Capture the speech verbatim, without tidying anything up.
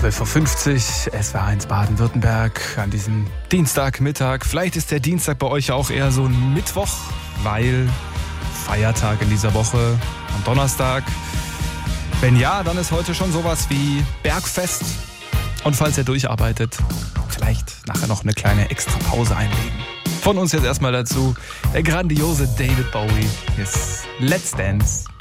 zwölf Uhr fünfzig, S W R eins Baden-Württemberg an diesem Dienstagmittag. Vielleicht ist der Dienstag bei euch auch eher so ein Mittwoch, weil Feiertag in dieser Woche am Donnerstag. Wenn ja, dann ist heute schon sowas wie Bergfest. Und falls ihr durcharbeitet, vielleicht nachher noch eine kleine extra Pause einlegen. Von uns jetzt erstmal dazu der grandiose David Bowie. Hier ist Let's Dance.